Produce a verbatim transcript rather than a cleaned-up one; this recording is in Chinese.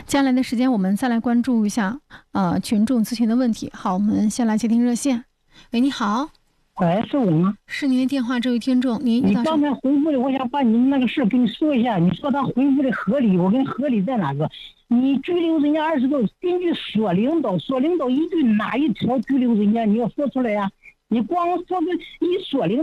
接下来的时间，我们再来关注一下呃群众咨询的问题。好，我们先来接听热线。喂，你好。 喂，是我吗？ 是您的电话，这位听众，您遇你到什么？ 刚才回复的，我想把你们那个事跟你说一下。你说他回复的合理，我跟合理在哪个？你拘留人家二十多，根据所领导，所领导依据哪一条拘留人家，你要说出来呀、你光说个以所领